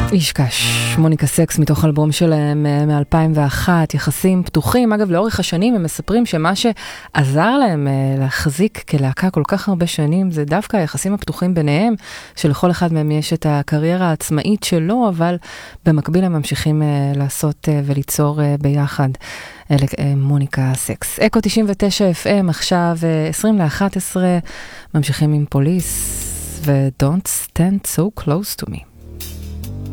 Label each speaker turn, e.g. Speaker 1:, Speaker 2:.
Speaker 1: אישקש, מוניקה סקס מתוך אלבום שלהם מ-2001, יחסים פתוחים. אגב, לאורך השנים הם מספרים שמה שעזר להם להחזיק כלהקה כל כך הרבה שנים, זה דווקא היחסים הפתוחים ביניהם, שלכל אחד מהם יש את הקריירה העצמאית שלו, אבל במקביל הם ממשיכים לעשות וליצור ביחד. מוניקה סקס. אקו 99 FM, עכשיו 20:11, ממשיכים עם פוליס ו-Don't Stand So Close to Me.